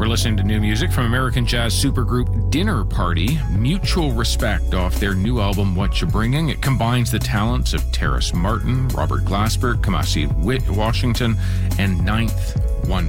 listening to new music from American jazz supergroup Dinner Party, Mutual Respect, off their new album What You Bringing. It combines the talents of Terrace Martin, Robert Glasper, Kamasi Washington, and Ninth Wonder.